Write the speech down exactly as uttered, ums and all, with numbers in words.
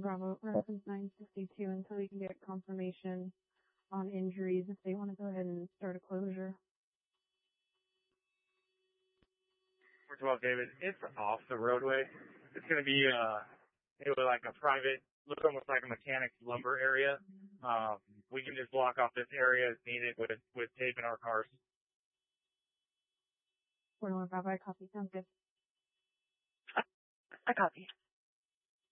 Bravo, reference nine sixty-two, until we can get confirmation on injuries, if they want to go ahead and start a closure. four twelve, David, it's off the roadway. It's going to be, uh, it was like a private, look almost like a mechanic's lumber area. Um, we can just block off this area as needed with, with tape in our cars. four one Bravo, I copy. Sounds good. I copy.